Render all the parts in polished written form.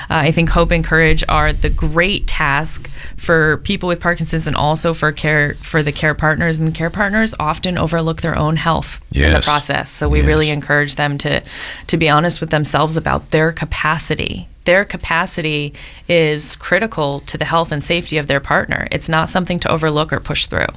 I think Hope and Courage are the great task for people with Parkinson's and also for the care partners. And the care partners often overlook their own health in the process. So we really encourage them to be honest with themselves about their capacity. Their capacity is critical to the health and safety of their partner. It's not something to overlook or push through.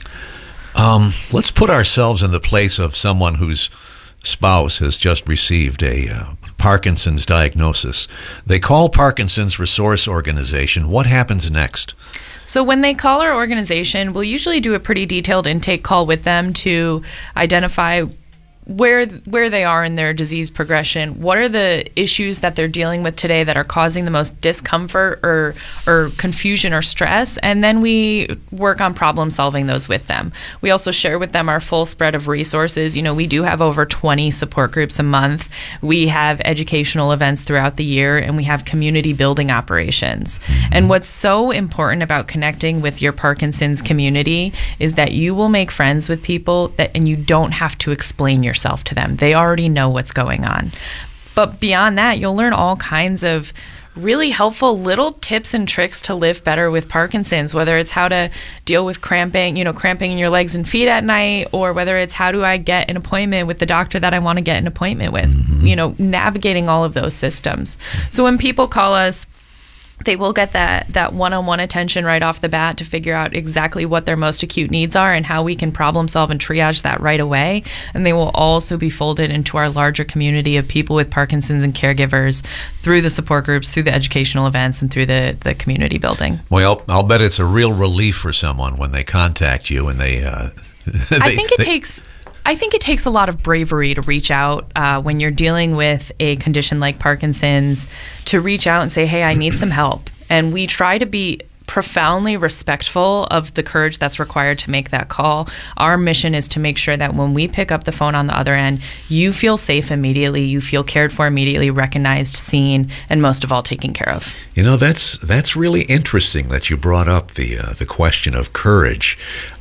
Let's put ourselves in the place of someone whose spouse has just received a Parkinson's diagnosis. They call Parkinson's Resource Organization. What happens next? So when they call our organization, we'll usually do a pretty detailed intake call with them to identify where they are in their disease progression. What are the issues that they're dealing with today that are causing the most discomfort or confusion or stress? And then we work on problem solving those with them. We also share with them our full spread of resources. We do have over 20 support groups a month. We have educational events throughout the year, and we have community building operations. And what's so important about connecting with your Parkinson's community is that you will make friends with people and you don't have to explain yourself to them. They already know what's going on. But beyond that, you'll learn all kinds of really helpful little tips and tricks to live better with Parkinson's, whether it's how to deal with cramping in your legs and feet at night, or whether it's how do I get an appointment with the doctor that I want to get an appointment with, navigating all of those systems. So when people call us, they will get that one-on-one attention right off the bat to figure out exactly what their most acute needs are and how we can problem solve and triage that right away. And they will also be folded into our larger community of people with Parkinson's and caregivers through the support groups, through the educational events, and through the community building. Well, I'll bet it's a real relief for someone when they contact you and they I think it takes a lot of bravery to reach out when you're dealing with a condition like Parkinson's, to reach out and say, hey, I need some help. And we try to be profoundly respectful of the courage that's required to make that call. Our mission is to make sure that when we pick up the phone on the other end, you feel safe immediately, you feel cared for immediately, recognized, seen, and most of all, taken care of. That's really interesting that you brought up the question of courage.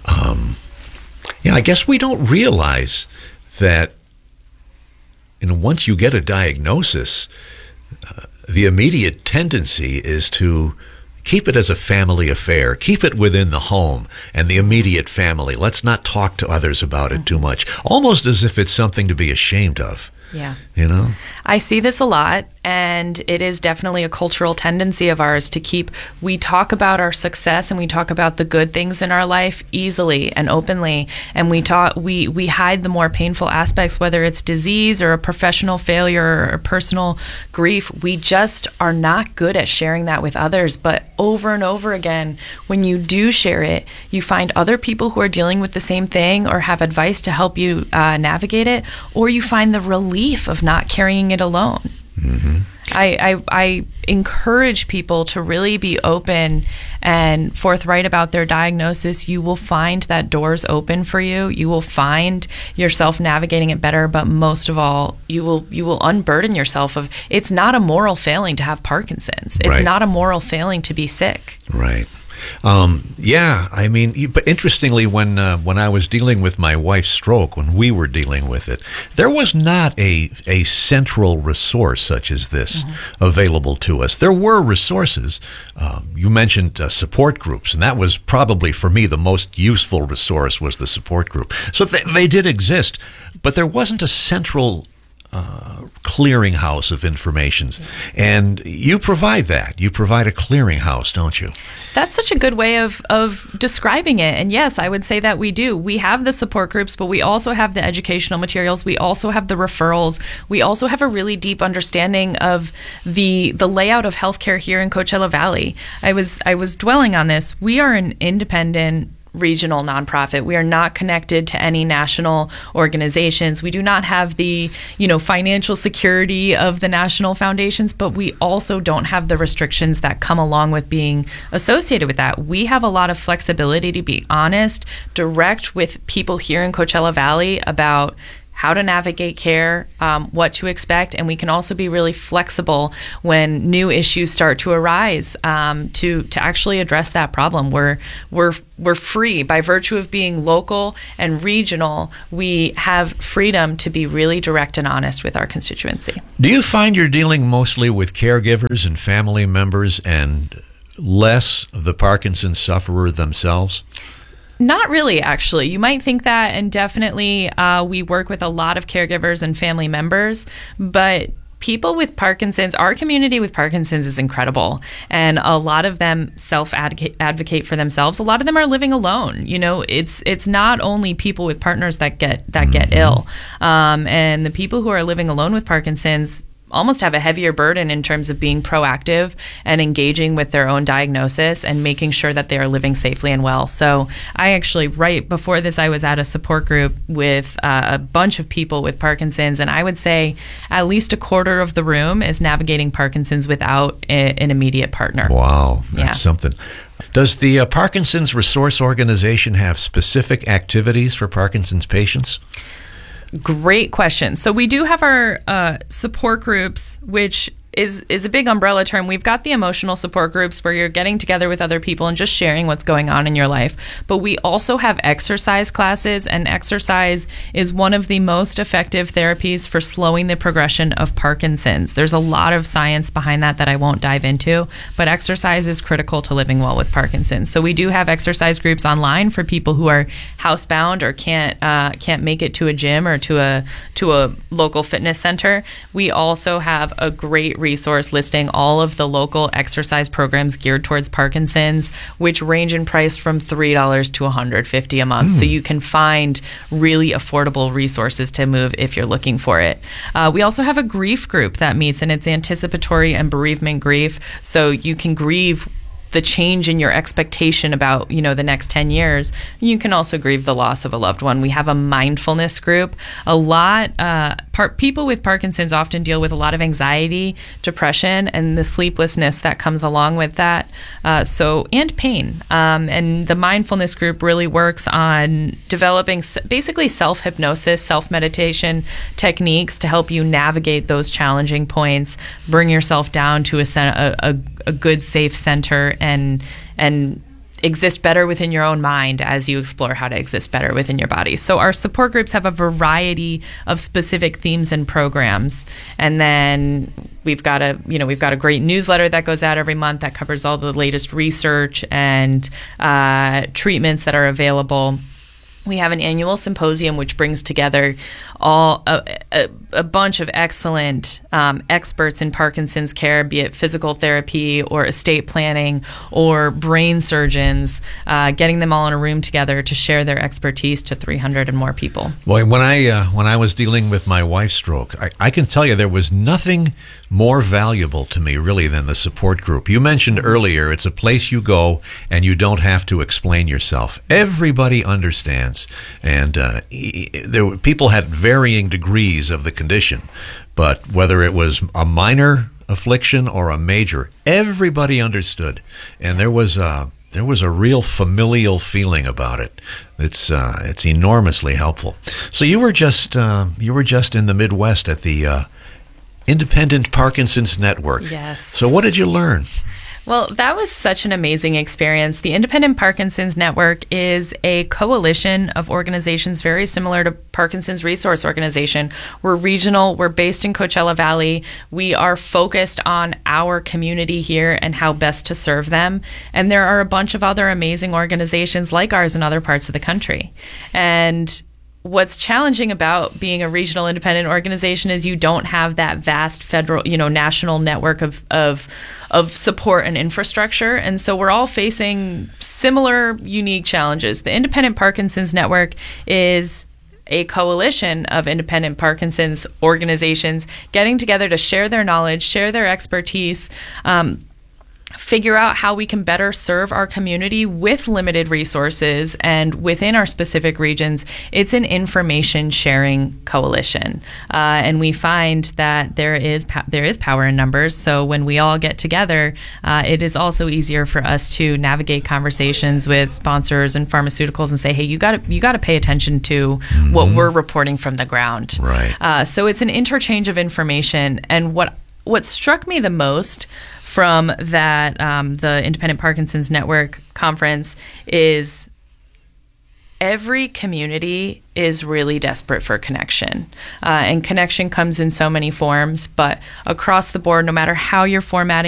I guess we don't realize that once you get a diagnosis, the immediate tendency is to keep it as a family affair. Keep it within the home and the immediate family. Let's not talk to others about it too much. Almost as if it's something to be ashamed of. Yeah. I see this a lot, and it is definitely a cultural tendency of ours we talk about our success and we talk about the good things in our life easily and openly, and we hide the more painful aspects, whether it's disease or a professional failure or personal grief. We just are not good at sharing that with others. But over and over again, when you do share it, you find other people who are dealing with the same thing or have advice to help you navigate it, or you find the relief of not carrying it alone. I encourage people to really be open and forthright about their diagnosis. You will find that doors open for you. You will find yourself navigating it better, but most of all, you will unburden yourself of, it's not a moral failing to have Parkinson's. It's not a moral failing to be sick. Right. But interestingly, when I was dealing with my wife's stroke, when we were dealing with it, there was not a central resource such as this available to us. There were resources. You mentioned support groups, and that was probably, for me, the most useful resource was the support group. So they did exist, but there wasn't a central clearinghouse of information. And you provide that. You provide a clearinghouse, don't you? That's such a good way of describing it. And yes, I would say that we do. We have the support groups, but we also have the educational materials. We also have the referrals. We also have a really deep understanding of the layout of healthcare here in Coachella Valley. I was dwelling on this. We are an independent regional nonprofit. We are not connected to any national organizations. We do not have the, financial security of the national foundations, but we also don't have the restrictions that come along with being associated with that. We have a lot of flexibility to be honest, direct with people here in Coachella Valley about how to navigate care, what to expect, and we can also be really flexible when new issues start to arise to actually address that problem. We're free by virtue of being local and regional. We have freedom to be really direct and honest with our constituency. Do you find you're dealing mostly with caregivers and family members and less the Parkinson's sufferer themselves? Not really, actually. You might think that, and definitely we work with a lot of caregivers and family members, but people with Parkinson's, our community with Parkinson's is incredible, and a lot of them self-advocate for themselves. A lot of them are living alone. You know, it's not only people with partners that get ill, and the people who are living alone with Parkinson's almost have a heavier burden in terms of being proactive and engaging with their own diagnosis and making sure that they are living safely and well. So I actually, right before this, I was at a support group with a bunch of people with Parkinson's, and I would say at least a quarter of the room is navigating Parkinson's without an immediate partner. Wow, that's something. Does the Parkinson's Resource Organization have specific activities for Parkinson's patients? Great question. So we do have our support groups, which is a big umbrella term. We've got the emotional support groups where you're getting together with other people and just sharing what's going on in your life. But we also have exercise classes, and exercise is one of the most effective therapies for slowing the progression of Parkinson's. There's a lot of science behind that I won't dive into, but exercise is critical to living well with Parkinson's. So we do have exercise groups online for people who are housebound or can't make it to a gym or to a local fitness center. We also have a great resource listing all of the local exercise programs geared towards Parkinson's, which range in price from $3 to $150 a month. So you can find really affordable resources to move if you're looking for it. We also have a grief group that meets, and it's anticipatory and bereavement grief. So you can grieve the change in your expectation about, the next 10 years. You can also grieve the loss of a loved one. We have a mindfulness group. People with Parkinson's often deal with a lot of anxiety, depression, and the sleeplessness that comes along with that. And pain. And the mindfulness group really works on developing basically self-hypnosis, self-meditation techniques to help you navigate those challenging points, bring yourself down to a good, safe center, and exist better within your own mind as you explore how to exist better within your body. So our support groups have a variety of specific themes and programs. And then we've got a great newsletter that goes out every month that covers all the latest research and treatments that are available. We have an annual symposium which brings together a bunch of excellent experts in Parkinson's care, be it physical therapy or estate planning or brain surgeons, getting them all in a room together to share their expertise to 300 and more people. Boy, when I was dealing with my wife's stroke, I can tell you there was nothing more valuable to me really than the support group. You mentioned earlier it's a place you go and you don't have to explain yourself. Everybody understands, and people had varying degrees of the condition, but whether it was a minor affliction or a major, everybody understood, and there was a real familial feeling about it. It's enormously helpful. So you were just in the Midwest at the Independent Parkinson's Network. Yes. So what did you learn? Well, that was such an amazing experience. The Independent Parkinson's Network is a coalition of organizations very similar to Parkinson's Resource Organization. We're regional. We're based in Coachella Valley. We are focused on our community here and how best to serve them. And there are a bunch of other amazing organizations like ours in other parts of the country. And what's challenging about being a regional independent organization is you don't have that vast federal, national network of support and infrastructure. And so we're all facing similar, unique challenges. The Independent Parkinson's Network is a coalition of independent Parkinson's organizations getting together to share their knowledge, share their expertise, figure out how we can better serve our community with limited resources and within our specific regions. It's an information sharing coalition, and we find that there is power in numbers. So when we all get together, it is also easier for us to navigate conversations with sponsors and pharmaceuticals and say, hey, you got to pay attention to what we're reporting from the ground. Right. So it's an interchange of information. And what struck me the most from that the Independent Parkinson's Network conference is every community is really desperate for connection. And connection comes in so many forms, but across the board, no matter how you're formatting